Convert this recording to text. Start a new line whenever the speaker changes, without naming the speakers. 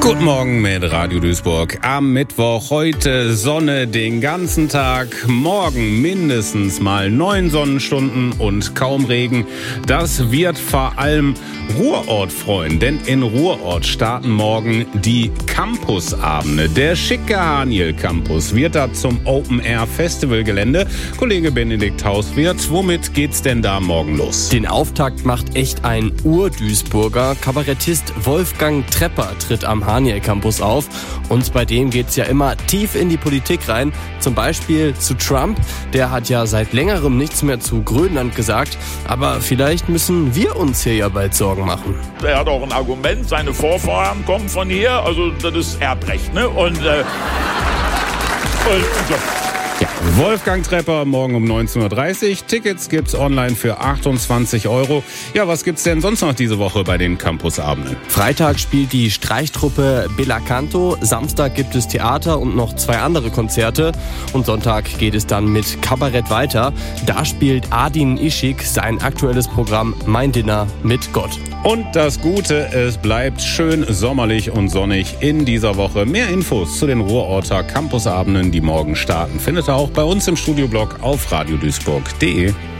Guten Morgen mit Radio Duisburg. Am Mittwoch, heute Sonne den ganzen Tag, morgen mindestens mal 9 Sonnenstunden und kaum Regen. Das wird vor allem Ruhrort freuen, denn in Ruhrort starten morgen die Campusabende. Der schicke Haniel Campus wird da zum Open-Air-Festivalgelände. Kollege Benedikt Hauswirth, womit geht's denn da morgen los?
Den Auftakt macht echt ein Ur-Duisburger. Kabarettist Wolfgang Trepper tritt am Haniel Campus auf. Und bei dem geht's ja immer tief in die Politik rein. Zum Beispiel zu Trump. Der hat ja seit längerem nichts mehr zu Grönland gesagt. Aber vielleicht müssen wir uns hier ja bald Sorgen machen.
Er hat auch ein Argument. Seine Vorfahren kommen von hier. Also das ist Erbrecht, ne? Und so.
Ja, Wolfgang Trepper morgen um 19.30 Uhr. Tickets gibt's online für 28 €. Ja, was gibt's denn sonst noch diese Woche bei den Campusabenden?
Freitag spielt die Streichtruppe Bella Canto, Samstag gibt es Theater und noch 2 andere Konzerte und Sonntag geht es dann mit Kabarett weiter. Da spielt Adin Ishik sein aktuelles Programm Mein Dinner mit Gott.
Und das Gute, es bleibt schön sommerlich und sonnig in dieser Woche. Mehr Infos zu den Ruhrorter Campusabenden, die morgen starten, findet ihr auch bei uns im Studioblog auf radioduisburg.de.